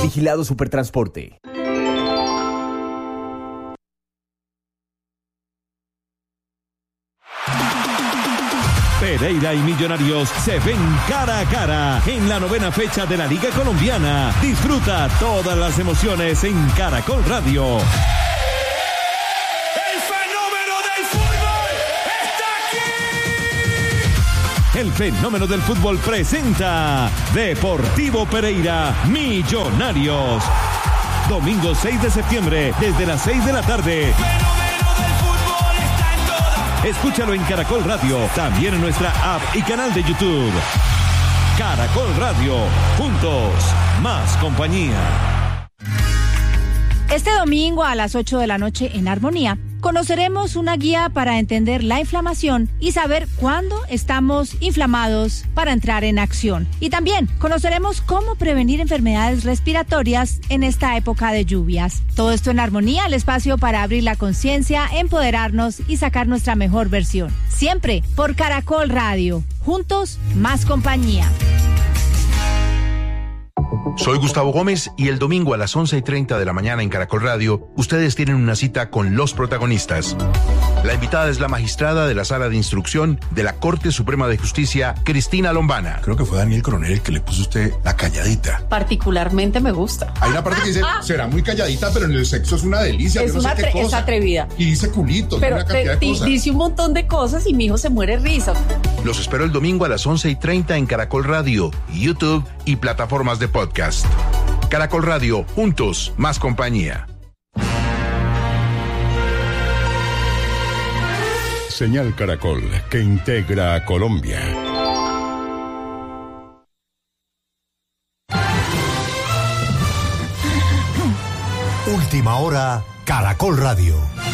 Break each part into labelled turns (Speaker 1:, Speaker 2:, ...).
Speaker 1: Vigilado Supertransporte.
Speaker 2: Pereira y Millonarios se ven cara a cara en la 9ª fecha de la Liga Colombiana. Disfruta todas las emociones en Caracol Radio.
Speaker 3: ¡El fenómeno del fútbol está aquí!
Speaker 2: El fenómeno del fútbol presenta Deportivo Pereira Millonarios. Domingo 6 de septiembre, desde las 6 de la tarde. Escúchalo en Caracol Radio, también en nuestra app y canal de YouTube. Caracol Radio, juntos, más compañía.
Speaker 4: Este domingo a las 8 de la noche en Armonía, conoceremos una guía para entender la inflamación y saber cuándo estamos inflamados para entrar en acción. Y también conoceremos cómo prevenir enfermedades respiratorias en esta época de lluvias. Todo esto en Armonía, el espacio para abrir la conciencia, empoderarnos y sacar nuestra mejor versión. Siempre por Caracol Radio. Juntos, más compañía.
Speaker 5: Soy Gustavo Gómez y el domingo a las 11:30 de la mañana en Caracol Radio, ustedes tienen una cita con los protagonistas. La invitada es la magistrada de la Sala de Instrucción de la Corte Suprema de Justicia, Cristina Lombana.
Speaker 6: Creo que fue Daniel Coronel el que le puso a usted la calladita.
Speaker 7: Particularmente me gusta.
Speaker 6: Hay una parte que dice, será muy calladita, pero en el sexo es una delicia.
Speaker 7: Es, es atrevida.
Speaker 6: Y dice culito,
Speaker 7: pero
Speaker 6: una cantidad de cosas.
Speaker 7: Dice un montón de cosas y mi hijo se muere risa.
Speaker 5: Los espero el domingo a las 11:30 en Caracol Radio, YouTube y plataformas de podcast. Caracol Radio, juntos, más compañía.
Speaker 8: Señal Caracol, que integra a Colombia.
Speaker 9: Última hora, Caracol Radio.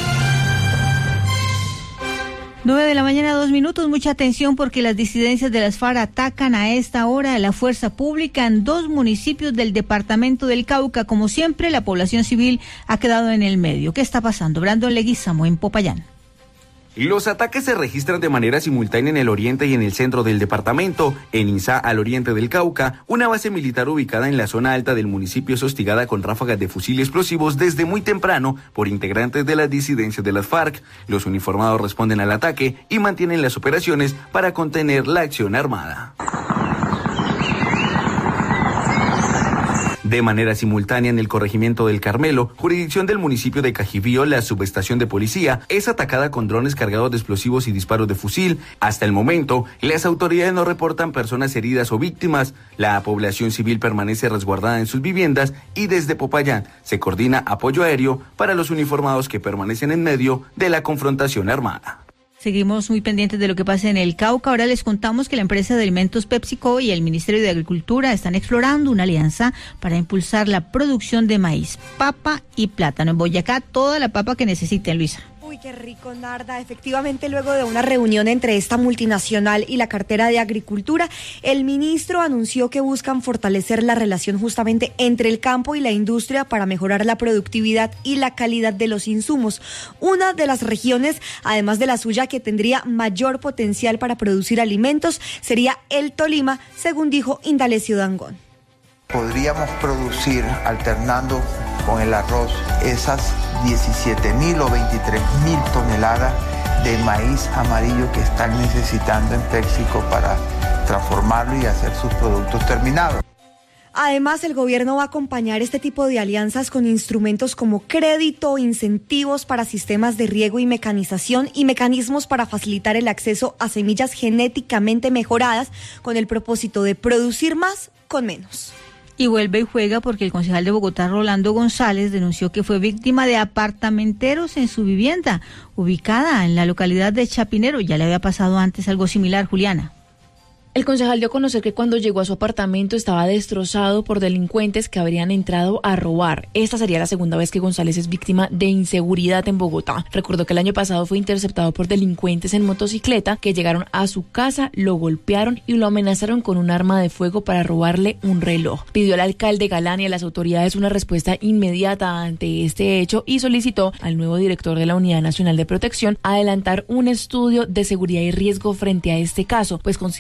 Speaker 10: 9 de la mañana, 2 minutos. Mucha atención porque las disidencias de las FARC atacan a esta hora a la fuerza pública en 2 municipios del departamento del Cauca. Como siempre, la población civil ha quedado en el medio. ¿Qué está pasando? Brandon Leguizamo en Popayán.
Speaker 11: Los ataques se registran de manera simultánea en el oriente y en el centro del departamento. En Insá, al oriente del Cauca, una base militar ubicada en la zona alta del municipio es hostigada con ráfagas de fusil y explosivos desde muy temprano por integrantes de las disidencias de las FARC. Los uniformados responden al ataque y mantienen las operaciones para contener la acción armada. De manera simultánea en el corregimiento del Carmelo, jurisdicción del municipio de Cajibío, la subestación de policía es atacada con drones cargados de explosivos y disparos de fusil. Hasta el momento, las autoridades no reportan personas heridas o víctimas. La población civil permanece resguardada en sus viviendas y desde Popayán se coordina apoyo aéreo para los uniformados que permanecen en medio de la confrontación armada.
Speaker 10: Seguimos muy pendientes de lo que pasa en el Cauca. Ahora les contamos que la empresa de alimentos PepsiCo y el Ministerio de Agricultura están explorando una alianza para impulsar la producción de maíz, papa y plátano. En Boyacá, toda la papa que necesiten, Luisa.
Speaker 12: Uy, qué rico, Narda. Efectivamente, luego de una reunión entre esta multinacional y la cartera de Agricultura, el ministro anunció que buscan fortalecer la relación justamente entre el campo y la industria para mejorar la productividad y la calidad de los insumos. Una de las regiones, además de la suya, que tendría mayor potencial para producir alimentos sería el Tolima, según dijo Indalecio Dangond.
Speaker 13: Podríamos producir, alternando con el arroz, esas 17.000 o 23.000 toneladas de maíz amarillo que están necesitando en PepsiCo para transformarlo y hacer sus productos terminados.
Speaker 12: Además, el gobierno va a acompañar este tipo de alianzas con instrumentos como crédito, incentivos para sistemas de riego y mecanización y mecanismos para facilitar el acceso a semillas genéticamente mejoradas con el propósito de producir más con menos.
Speaker 10: Y vuelve y juega porque el concejal de Bogotá, Rolando González, denunció que fue víctima de apartamenteros en su vivienda, ubicada en la localidad de Chapinero. Ya le había pasado antes algo similar, Juliana.
Speaker 14: El concejal dio a conocer que cuando llegó a su apartamento estaba destrozado por delincuentes que habrían entrado a robar. Esta sería la segunda vez que González es víctima de inseguridad en Bogotá. Recordó que el año pasado fue interceptado por delincuentes en motocicleta que llegaron a su casa, lo golpearon y lo amenazaron con un arma de fuego para robarle un reloj. Pidió al alcalde Galán y a las autoridades una respuesta inmediata ante este hecho y solicitó al nuevo director de la Unidad Nacional de Protección adelantar un estudio de seguridad y riesgo frente a este caso, pues considera que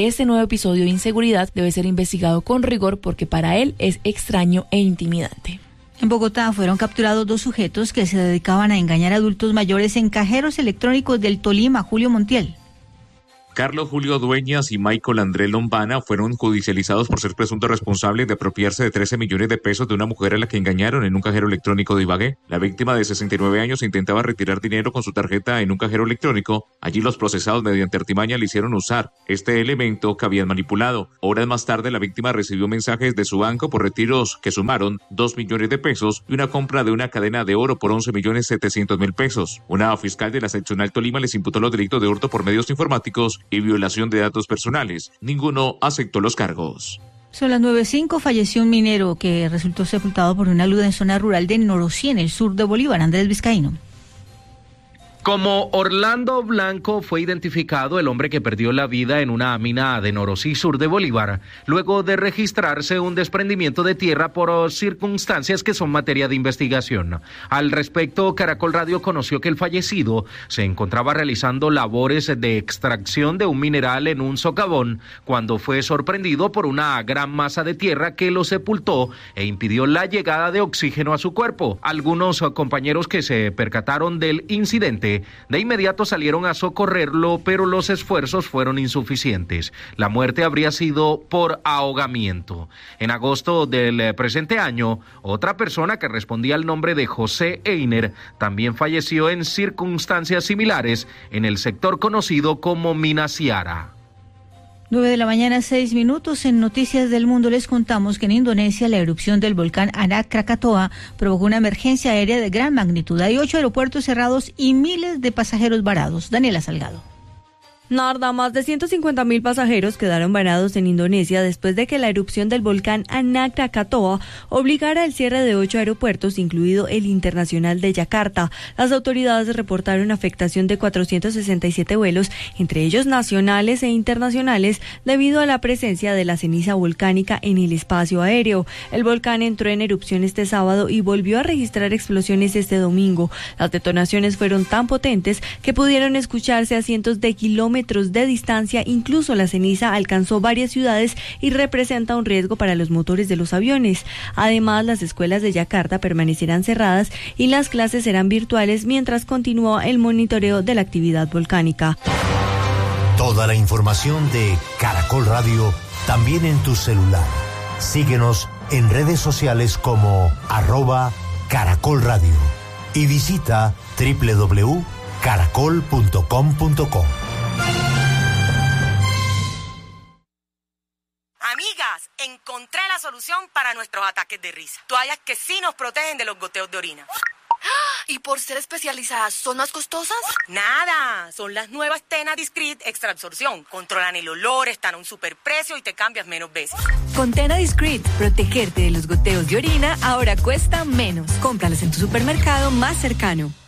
Speaker 14: que este nuevo episodio de inseguridad debe ser investigado con rigor porque para él es extraño e intimidante.
Speaker 10: En Bogotá fueron capturados 2 sujetos que se dedicaban a engañar a adultos mayores en cajeros electrónicos del Tolima. Julio Montiel.
Speaker 1: Carlos Julio Dueñas y Michael Andrés Lombana fueron judicializados por ser presuntos responsables de apropiarse de 13 millones de pesos de una mujer a la que engañaron en un cajero electrónico de Ibagué. La víctima de 69 años intentaba retirar dinero con su tarjeta en un cajero electrónico. Allí los procesados mediante artimaña le hicieron usar este elemento que habían manipulado. Horas más tarde la víctima recibió mensajes de su banco por retiros que sumaron 2 millones de pesos y una compra de una cadena de oro por 11.700.000 pesos. Una fiscal de la seccional Tolima les imputó los delitos de hurto por medios informáticos y violación de datos personales. Ninguno aceptó los cargos.
Speaker 10: Son las 9:05, falleció un minero que resultó sepultado por una luz en zona rural de Norosí, en el sur de Bolívar. Andrés Vizcaíno.
Speaker 15: Como Orlando Blanco fue identificado el hombre que perdió la vida en una mina de Norosí, sur de Bolívar, luego de registrarse un desprendimiento de tierra por circunstancias que son materia de investigación. Al respecto, Caracol Radio conoció que el fallecido se encontraba realizando labores de extracción de un mineral en un socavón cuando fue sorprendido por una gran masa de tierra que lo sepultó e impidió la llegada de oxígeno a su cuerpo. Algunos compañeros que se percataron del incidente de inmediato salieron a socorrerlo, pero los esfuerzos fueron insuficientes. La muerte habría sido por ahogamiento. En agosto del presente año, otra persona que respondía al nombre de José Einer también falleció en circunstancias similares en el sector conocido como Mina Ciara.
Speaker 10: 9:06 a.m. En Noticias del Mundo les contamos que en Indonesia la erupción del volcán Anak Krakatoa provocó una emergencia aérea de gran magnitud. Hay 8 aeropuertos cerrados y miles de pasajeros varados. Daniela Salgado.
Speaker 16: Nada más de 150.000 pasajeros quedaron varados en Indonesia después de que la erupción del volcán Anak Krakatoa obligara el cierre de 8 aeropuertos, incluido el internacional de Yakarta. Las autoridades reportaron afectación de 467 vuelos, entre ellos nacionales e internacionales, debido a la presencia de la ceniza volcánica en el espacio aéreo. El volcán entró en erupción este sábado y volvió a registrar explosiones este domingo. Las detonaciones fueron tan potentes que pudieron escucharse a cientos de kilómetros de distancia. Incluso la ceniza alcanzó varias ciudades y representa un riesgo para los motores de los aviones. Además, las escuelas de Yakarta permanecerán cerradas y las clases serán virtuales mientras continúa el monitoreo de la actividad volcánica.
Speaker 9: Toda la información de Caracol Radio también en tu celular. Síguenos en redes sociales como @Caracol Radio y visita www.caracol.com.co.
Speaker 17: Amigas, encontré la solución para nuestros ataques de risa. Toallas que sí nos protegen de los goteos de orina.
Speaker 18: ¿Y por ser especializadas, son más costosas?
Speaker 17: Nada, son las nuevas Tena Discreet Extra Absorción. Controlan el olor, están a un superprecio y te cambias menos veces.
Speaker 19: Con Tena Discreet, protegerte de los goteos de orina ahora cuesta menos. Cómpralas en tu supermercado más cercano.